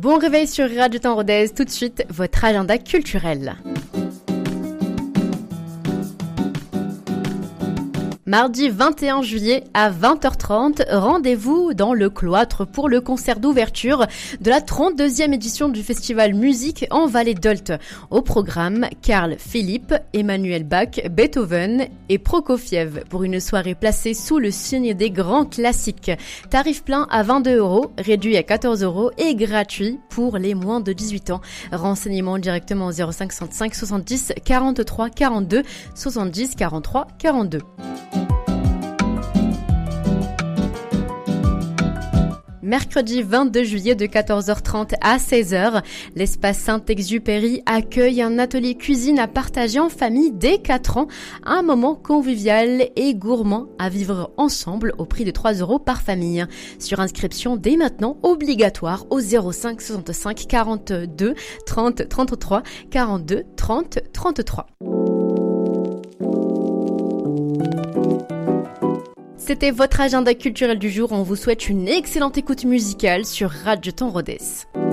Bon réveil sur Radio Temps Rodez, tout de suite votre agenda culturel. Mardi 21 juillet à 20h30, rendez-vous dans le Cloître pour le concert d'ouverture de la 32e édition du festival Musique en Vallée d'Olt. Au programme, Carl Philipp, Emmanuel Bach, Beethoven et Prokofiev pour une soirée placée sous le signe des grands classiques. Tarif plein à 22 €, réduit à 14 € et gratuit pour les moins de 18 ans. Renseignements directement au 05 65 70 43 42 70 43 42. Mercredi 22 juillet de 14h30 à 16h, l'espace Saint-Exupéry accueille un atelier cuisine à partager en famille dès 4 ans, un moment convivial et gourmand à vivre ensemble au prix de 3 € par famille. Sur inscription dès maintenant obligatoire au 05 65 42 30 33 42 30 33. C'était votre agenda culturel du jour. On vous souhaite une excellente écoute musicale sur Radio Temps Rodez.